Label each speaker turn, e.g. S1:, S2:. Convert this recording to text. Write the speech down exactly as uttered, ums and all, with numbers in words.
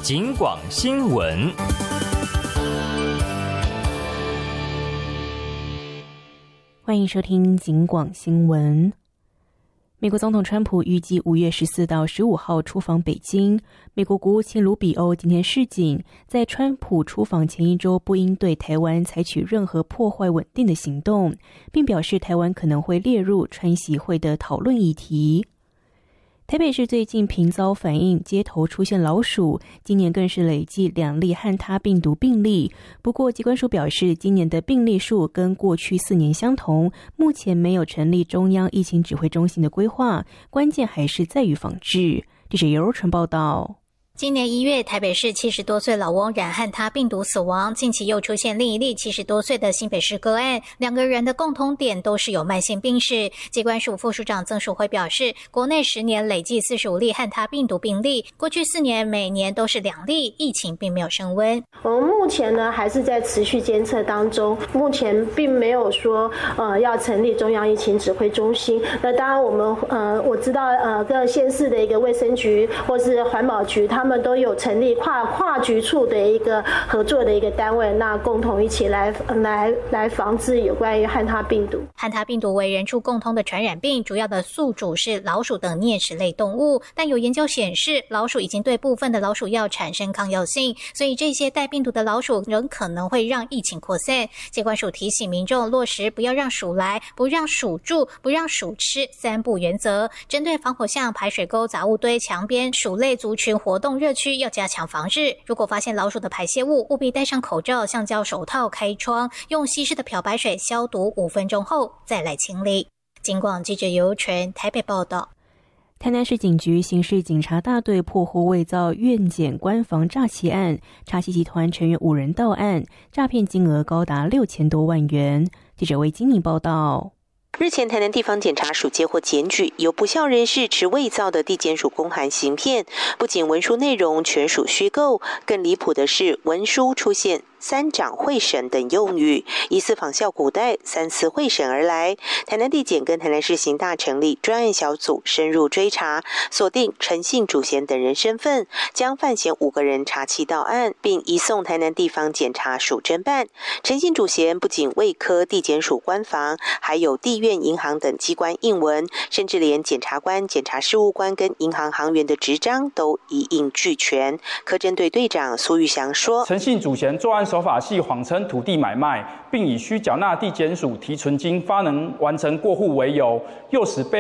S1: 警广新闻。
S2: 欢迎收听警广新闻。美国总统川普预计五月十四到十五号出访北京。美国国务卿卢比欧今天示警，在川普出访前一周不应对台湾采取任何破坏稳定的行动，并表示台湾可能会列入川习会的讨论议题。台北市最近频遭反映街头出现老鼠，今年更是累计两例汉他病毒病例。不过疾管署表示，今年的病例数跟过去四年相同，目前没有成立中央疫情指挥中心的规划，关键还是在于防治。记者尤柔纯报道。
S3: 今年一月，台北市七十多岁老翁染汉他病毒死亡，近期又出现另一例七十多岁的新北市个案，两个人的共同点都是有慢性病史。疾管署副署长曾淑慧表示，国内十年累计四十五例汉他病毒病例，过去四年每年都是两例，疫情并没有升温。
S4: 我们目前呢还是在持续监测当中，目前并没有说呃要成立中央疫情指挥中心。那当然我们呃我知道呃各县市的一个卫生局或是环保局，他们都有成立跨跨局处的一个合作的一个单位，那共同一起来来来防治有关于汉他病毒。
S3: 汉他病毒为人畜共通的传染病，主要的宿主是老鼠等啮齿类动物，但有研究显示，老鼠已经对部分的老鼠药产生抗药性，所以这些带病毒的老鼠仍可能会让疫情扩散。疾管署提醒民众落实不要让鼠来、不让鼠住、不让鼠吃三不原则，针对防火巷、排水沟、杂物堆、墙边鼠类族群活动热区要加强防治。如果发现老鼠的排泄物，务必戴上口罩、橡胶手套开窗，用稀释的漂白水消毒五分钟后再来清理。警广记者尤纯台北报道。
S2: 台南市警局刑事警察大队破获伪造院检官房诈欺案，查缉集团成员五人到案，诈骗金额高达六千多万元。记者为金宁报道。
S5: 日前，台南地方检察署接获检举，有不肖人士持伪造的地检署公函行骗，不仅文书内容全属虚构，更离谱的是文书出现三长会审等用语，疑似仿效古代三次会审而来。台南地检跟台南市刑大成立专案小组深入追查，锁定陈姓主嫌等人身份，将犯嫌五个人查缉到案，并移送台南地方检察署侦办。陈姓主嫌不仅未科地检署官房，还有地院、银行等机关印文，甚至连检察官、检察事务官跟银行行员的执章都一应俱全。科侦队队长苏玉祥说，
S6: 陈姓主嫌作案手法系谎称土地买卖，并以需缴纳地检署提存金发能完成过户为由，诱使被